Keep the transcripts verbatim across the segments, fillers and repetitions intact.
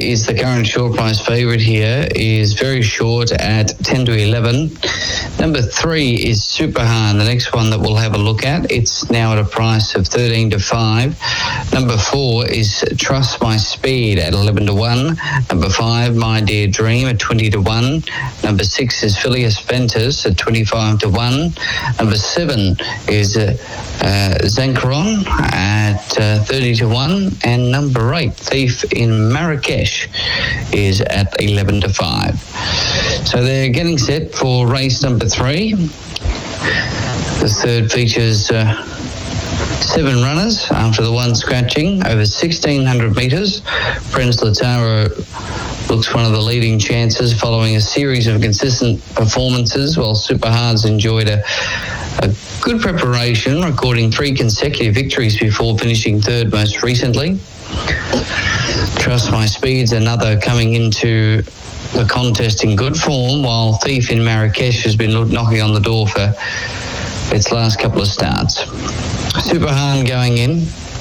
is the current short price favourite here, is very short at ten to eleven. Number three is Superhan, the next one that we'll have a look at. It's now at a price of thirteen to five. Number four is Trust My Speed at eleven to one. Number five, My Dear Dream at twenty to one. Number six is Phileas Ventus at twenty-five to one. Number seven is uh, uh, Zancaron at uh, thirty to one. And number eight, Thief in Marrakesh, is at eleven to five. So they're getting set for race number three. The third features uh, seven runners after the one scratching over sixteen hundred metres. Prince Lataro looks one of the leading chances following a series of consistent performances, while Superhard's enjoyed a, a good preparation, recording three consecutive victories before finishing third most recently. Trust My Speed's another coming into the contest in good form, while Thief in Marrakesh has been knocking on the door for its last couple of starts. Superhan going in.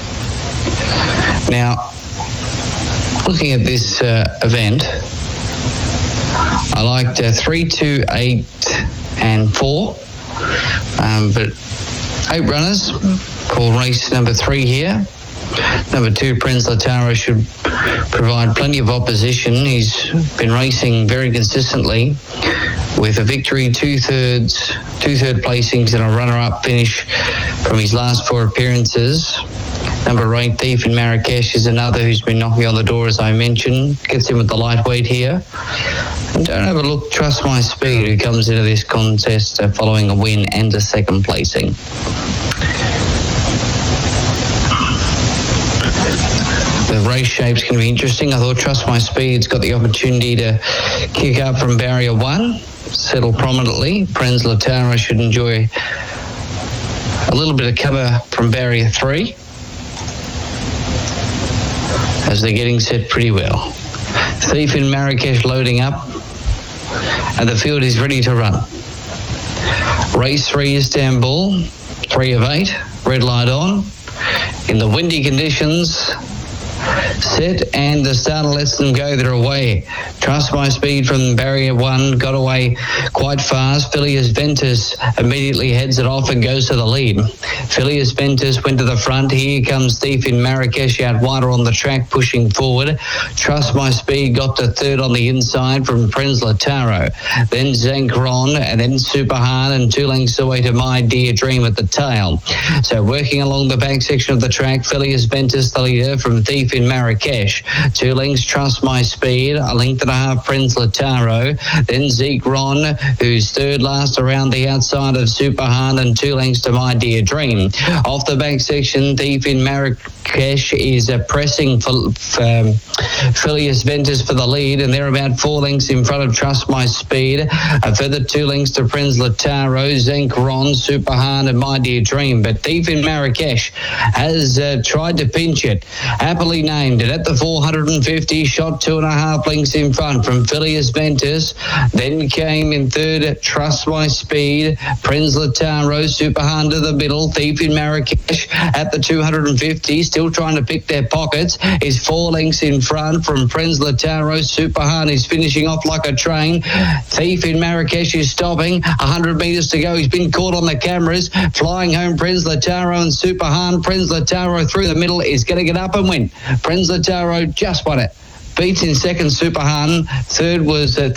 Now, looking at this uh, event, I liked uh, three, two, eight, and four, um, but eight runners. Call race number three here. Number two, Prince Lataro, should provide plenty of opposition. He's been racing very consistently with a victory, two-thirds, two-third placings and a runner-up finish from his last four appearances. Number eight, Thief in Marrakesh, is another who's been knocking on the door, as I mentioned. Gets in with the lightweight here. And don't overlook Trust My Speed, who comes into this contest uh, following a win and a second placing. The race shape's going to be interesting. I thought Trust My Speed's got the opportunity to kick up from barrier one, settle prominently. Prince Lataro should enjoy a little bit of cover from barrier three, as they're getting set pretty well. Thief in Marrakesh loading up, and the field is ready to run. Race three, Istanbul, three of eight, red light on. In the windy conditions, set, and the starter lets them go. They're away. Trust My Speed from barrier one got away quite fast. Phileas Ventus immediately heads it off and goes to the lead. Phileas Ventus went to the front. Here comes Thief in Marrakesh out wider on the track, pushing forward. Trust My Speed got to third on the inside from Prince Lataro. Then Zancaron, and then Superhan, and two lengths away to My Dear Dream at the tail. So working along the back section of the track, Phileas Ventus the leader from Thief in Marrakesh. Two lengths, Trust My Speed. A length and a half, Prince Lataro. Then Zeke Ron, who's third last around the outside of Superhan, and two lengths to My Dear Dream. Off the back section, Thief in Marrakesh is uh, pressing for um, Phileas Ventus for the lead, and they're about four lengths in front of Trust My Speed. A further two lengths to Prince Lataro, Zeke Ron, Superhan, and My Dear Dream. But Thief in Marrakesh has uh, tried to pinch it. Happily named it at the four hundred fifty, shot two and a half lengths in front from Phileas Ventus. Then came in third, Trust My Speed, Prince Lataro, Superhan to the middle. Thief in Marrakesh at the two hundred fifty, still trying to pick their pockets, is four lengths in front from Prince Lataro. Superhan is finishing off like a train. Thief in Marrakesh is stopping, one hundred metres to go. He's been caught on the cameras. Flying home, Prince Lataro and Superhan. Prince Lataro through the middle is going to get up and win. Prince Lataro just won it. Beats in second, Superhan. Third was uh,